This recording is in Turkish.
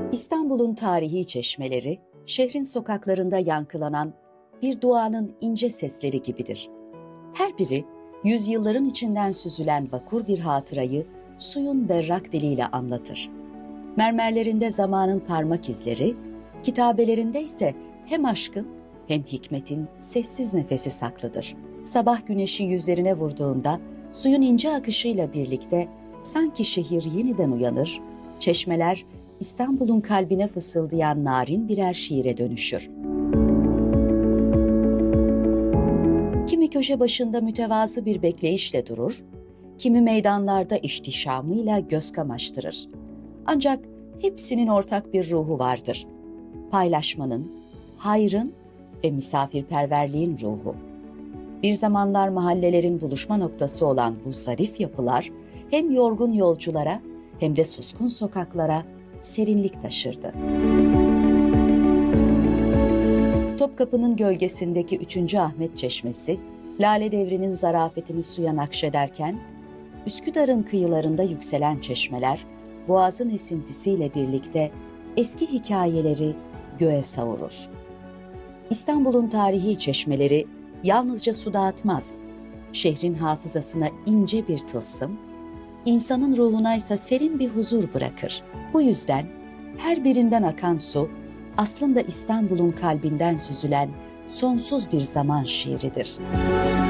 İstanbul'un tarihi çeşmeleri, şehrin sokaklarında yankılanan bir duanın ince sesleri gibidir. Her biri, yüzyılların içinden süzülen vakur bir hatırayı suyun berrak diliyle anlatır. Mermerlerinde zamanın parmak izleri, kitabelerinde ise hem aşkın hem hikmetin sessiz nefesi saklıdır. Sabah güneşi yüzlerine vurduğunda suyun ince akışıyla birlikte sanki şehir yeniden uyanır, çeşmeler İstanbul'un kalbine fısıldayan narin birer şiire dönüşür. Kimi köşe başında mütevazı bir bekleyişle durur, kimi meydanlarda ihtişamıyla göz kamaştırır. Ancak hepsinin ortak bir ruhu vardır. Paylaşmanın, hayrın ve misafirperverliğin ruhu. Bir zamanlar mahallelerin buluşma noktası olan bu zarif yapılar hem yorgun yolculara hem de suskun sokaklara serinlik taşırdı. Topkapı'nın gölgesindeki 3. Ahmet Çeşmesi, Lale Devri'nin zarafetini suya nakşederken, Üsküdar'ın kıyılarında yükselen çeşmeler, Boğaz'ın esintisiyle birlikte eski hikayeleri göğe savurur. İstanbul'un tarihi çeşmeleri yalnızca su dağıtmaz, şehrin hafızasına ince bir tılsım, insanın ruhuna ise serin bir huzur bırakır. Bu yüzden her birinden akan su aslında İstanbul'un kalbinden süzülen sonsuz bir zaman şiiridir.